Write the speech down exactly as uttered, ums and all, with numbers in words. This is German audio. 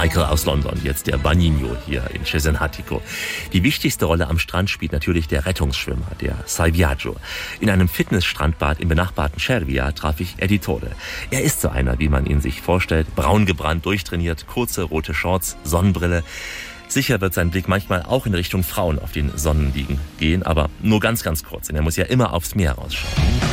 Michael aus London, jetzt der Bagnino hier in Cesenatico. Die wichtigste Rolle am Strand spielt natürlich der Rettungsschwimmer, der Salviaggio. In einem Fitnessstrandbad im benachbarten Cervia traf ich Editore. Er ist so einer, wie man ihn sich vorstellt, braun gebrannt, durchtrainiert, kurze rote Shorts, Sonnenbrille. Sicher wird sein Blick manchmal auch in Richtung Frauen auf den Sonnenliegen gehen, aber nur ganz, ganz kurz, denn er muss ja immer aufs Meer rausschauen.